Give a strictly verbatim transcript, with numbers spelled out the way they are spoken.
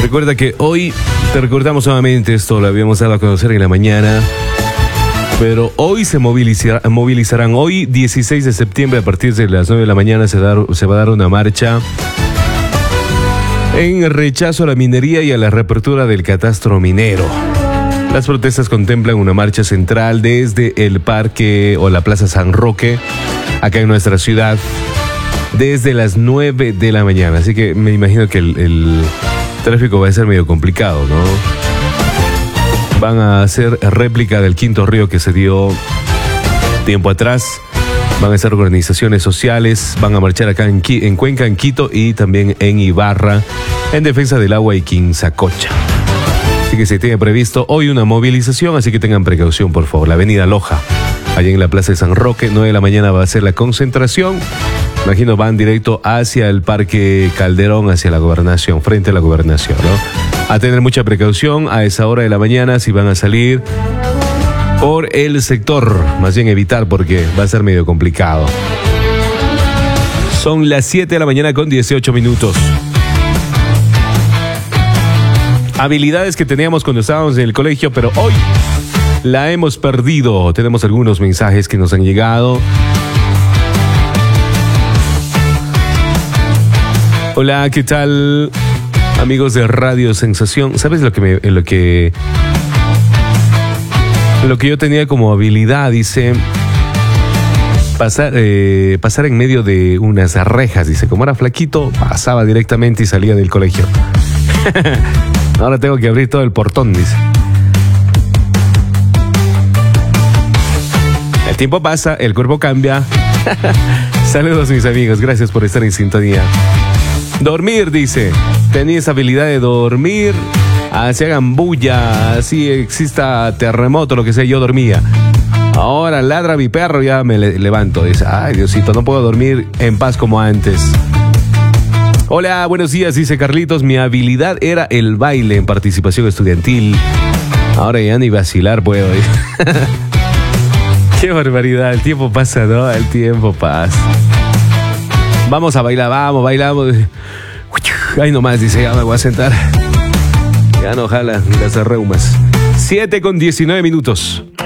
Recuerda que hoy, te recordamos nuevamente, esto lo habíamos dado a conocer en la mañana, pero hoy se movilizar, movilizarán, hoy dieciséis de septiembre a partir de las nueve de la mañana se, dar, se va a dar una marcha en rechazo a la minería y a la reapertura del catastro minero. Las protestas contemplan una marcha central desde el parque o la Plaza San Roque, acá en nuestra ciudad, desde las nueve de la mañana. Así que me imagino que el, el tráfico va a ser medio complicado, ¿no? Van a hacer réplica del Quinto Río que se dio tiempo atrás. Van a hacer organizaciones sociales. Van a marchar acá en, en Cuenca, en Quito y también en Ibarra, en defensa del agua y Quinzacocha. Así que se tiene previsto hoy una movilización, así que tengan precaución, por favor. La avenida Loja, allá en la Plaza de San Roque, nueve de la mañana va a ser la concentración. Imagino van directo hacia el Parque Calderón, hacia la gobernación, frente a la gobernación, ¿no? A tener mucha precaución a esa hora de la mañana si van a salir por el sector, más bien evitar porque va a ser medio complicado. Son las siete de la mañana con dieciocho minutos. Habilidades que teníamos cuando estábamos en el colegio, pero hoy la hemos perdido. Tenemos algunos mensajes que nos han llegado. Hola, ¿qué tal? Amigos de Radio Sensación, ¿sabes lo que me, lo que lo que yo tenía como habilidad? Dice pasar, eh, pasar en medio de unas rejas. Dice, como era flaquito, pasaba directamente y salía del colegio. Ahora tengo que abrir todo el portón, dice. El tiempo pasa, el cuerpo cambia. Saludos, mis amigos, gracias por estar en sintonía. Dormir, dice. Tenía esa habilidad de dormir, así hagan bulla, así exista terremoto, lo que sea, yo dormía. Ahora ladra mi perro, ya me le levanto. Dice, ay, Diosito, no puedo dormir en paz como antes. Hola, buenos días, dice Carlitos. Mi habilidad era el baile en participación estudiantil. Ahora ya ni vacilar puedo. Qué barbaridad, el tiempo pasa, ¿no? El tiempo pasa. Vamos a bailar, vamos, bailamos. Ay, nomás, dice, ya me voy a sentar. Ya no jala las reumas. siete con diecinueve minutos.